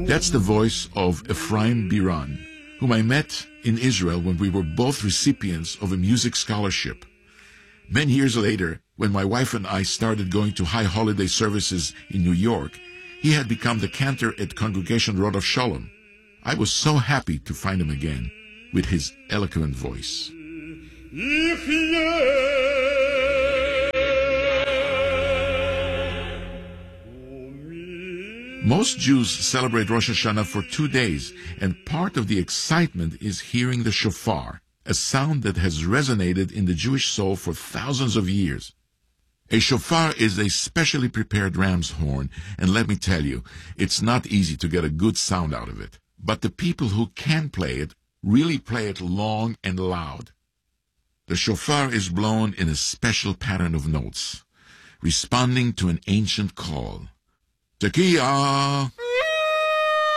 That's the voice of Ephraim Biran, whom I met in Israel when we were both recipients of a music scholarship. Many years later, when my wife and I started going to high holiday services in New York, he had become the cantor at Congregation Road of Shalom. I was so happy to find him again with his eloquent voice. Most Jews celebrate Rosh Hashanah for 2 days, and part of the excitement is hearing the shofar, a sound that has resonated in the Jewish soul for thousands of years. A shofar is a specially prepared ram's horn, and let me tell you, it's not easy to get a good sound out of it. But the people who can play it really play it long and loud. The shofar is blown in a special pattern of notes, responding to an ancient call. Tekiah!